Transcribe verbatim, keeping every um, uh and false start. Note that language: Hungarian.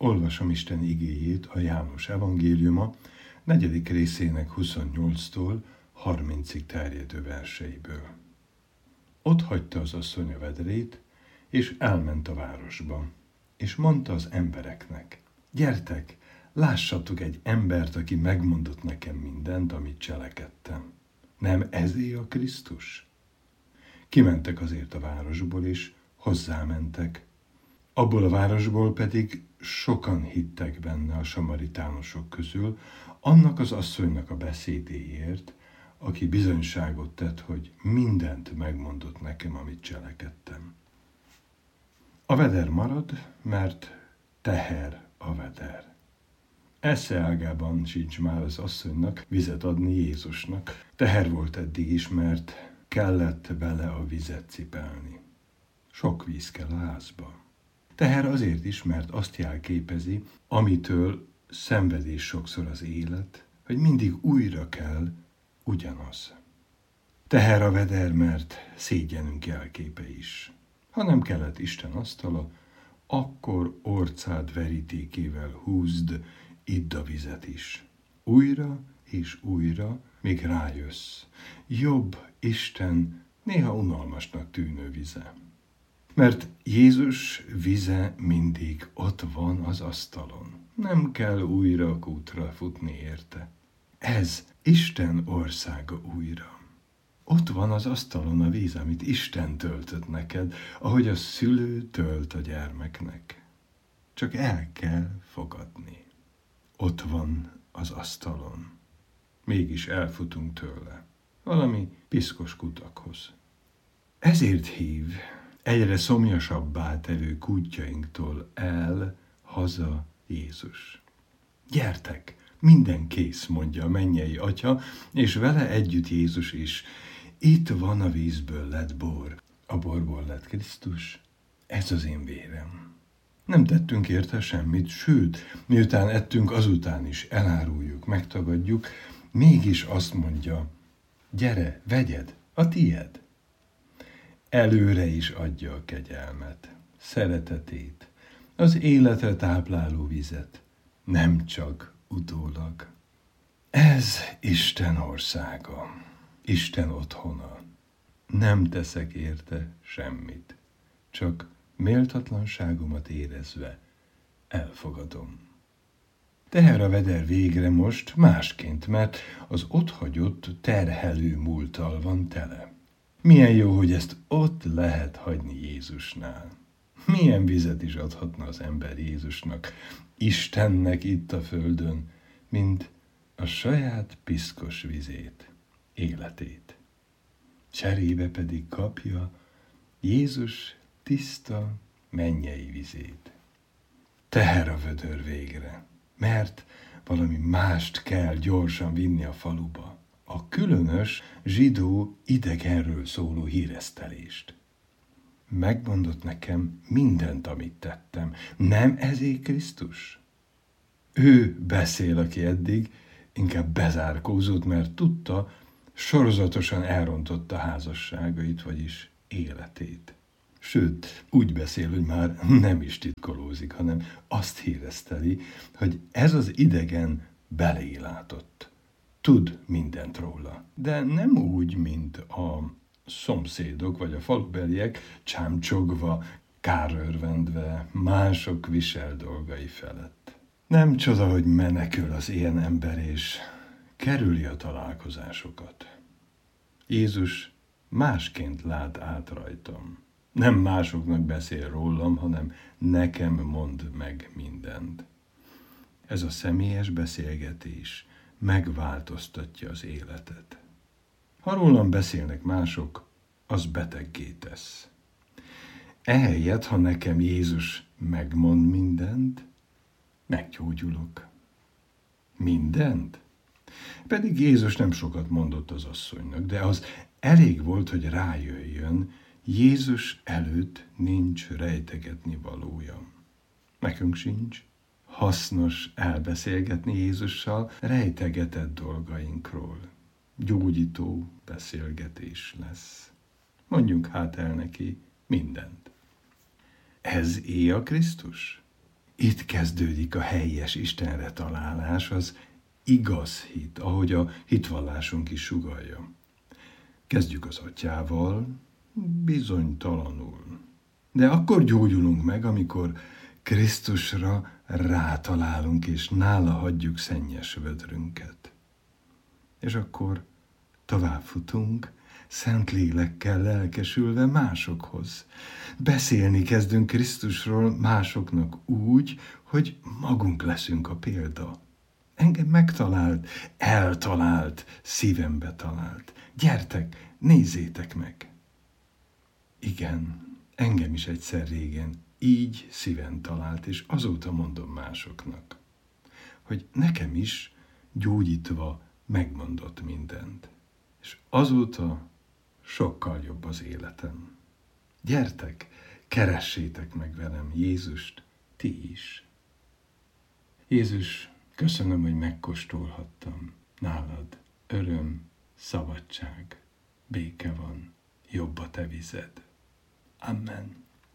Olvasom Isten igéjét a János evangéliuma negyedik részének huszonnyolctól harmincig terjedő verseiből. Ott hagyta az asszony a vedrét, és elment a városba, és mondta az embereknek: gyertek, lássatok egy embert, aki megmondott nekem mindent, amit cselekedtem. Nem ezé a Krisztus? Kimentek azért a városból, és hozzámentek. Abból a városból pedig sokan hittek benne a samaritánusok közül, annak az asszonynak a beszédéért, aki bizonyságot tett, hogy mindent megmondott nekem, amit cselekedtem. A veder marad, mert teher a veder. Esze ágában sincs már az asszonynak vizet adni Jézusnak. Teher volt eddig is, mert kellett vele a vizet cipelni. Sok víz kell a házba. Teher azért is, mert azt jelképezi, amitől szenvedés sokszor az élet, hogy mindig újra kell ugyanaz. Teher a veder, mert szégyenünk jelképe is. Ha nem kellett Isten asztala, akkor orcád verítékével húzd, idd a vizet is. Újra és újra, míg rájössz. Jobb Isten néha unalmasnak tűnő vize. Mert Jézus vize mindig ott van az asztalon. Nem kell újra kútra futni érte. Ez Isten országa újra. Ott van az asztalon a víz, amit Isten töltött neked, ahogy a szülő tölt a gyermeknek. Csak el kell fogadni. Ott van az asztalon. Mégis elfutunk tőle. Valami piszkos kutakhoz. Ezért hív egyre szomjasabbá tevő kútjainktól el haza Jézus. Gyertek, minden kész, mondja a mennyei Atya, és vele együtt Jézus is. Itt van a vízből lett bor, a borból lett Krisztus, ez az én vérem. Nem tettünk érte semmit, sőt, miután ettünk, azután is eláruljuk, megtagadjuk, mégis azt mondja: gyere, vegyed, a tied. Előre is adja a kegyelmet, szeretetét, az életre tápláló vizet, nem csak utólag. Ez Isten országa, Isten otthona. Nem teszek érte semmit, csak méltatlanságomat érezve elfogadom. Teher a veder végre most másként, mert az otthagyott terhelő múlttal van tele. Milyen jó, hogy ezt ott lehet hagyni Jézusnál. Milyen vizet is adhatna az ember Jézusnak, Istennek itt a földön, mint a saját piszkos vizét, életét. Cserébe pedig kapja Jézus tiszta mennyei vizét. Teher a vödör végre, mert valami mást kell gyorsan vinni a faluba. A különös zsidó idegenről szóló híresztelést. Megmondott nekem mindent, amit tettem. Nem ezé Krisztus? Ő beszél, aki eddig inkább bezárkózott, mert tudta, sorozatosan elrontotta házasságait, vagyis életét. Sőt, úgy beszél, hogy már nem is titkolózik, hanem azt híreszteli, hogy ez az idegen belélátott. Tud mindent róla. De nem úgy, mint a szomszédok vagy a falubeliek, csámcsogva, kárörvendve, mások visel dolgai felett. Nem csoda, hogy menekül az ilyen ember, és kerüli a találkozásokat. Jézus másként lát át rajtam. Nem másoknak beszél rólam, hanem nekem mond meg mindent. Ez a személyes beszélgetés megváltoztatja az életet. Ha rólam beszélnek mások, az beteggé tesz. Ehelyett, ha nekem Jézus megmond mindent, meggyógyulok. Mindent? Pedig Jézus nem sokat mondott az asszonynak, de az elég volt, hogy rájöjjön, Jézus előtt nincs rejtegetni valója. Nekünk sincs. Hasznos elbeszélgetni Jézussal rejtegetett dolgainkról. Gyógyító beszélgetés lesz. Mondjunk hát el neki mindent. Ez é a Krisztus? Itt kezdődik a helyes Istenre találás, az igaz hit, ahogy a hitvallásunk is sugallja. Kezdjük az atyával, bizonytalanul. De akkor gyógyulunk meg, amikor Krisztusra rátalálunk, és nála hagyjuk szennyes vödrünket. És akkor tovább futunk, szent lélekkel lelkesülve másokhoz. Beszélni kezdünk Krisztusról másoknak úgy, hogy magunk leszünk a példa. Engem megtalált, eltalált, szívembe talált. Gyertek, nézzétek meg! Igen, engem is egyszer régen így szíven talált, és azóta mondom másoknak, hogy nekem is gyógyítva megmondott mindent. És azóta sokkal jobb az életem. Gyertek, keressétek meg velem Jézust, ti is. Jézus, köszönöm, hogy megkóstolhattam. Nálad öröm, szabadság, béke van, jobb a te vized. Amen.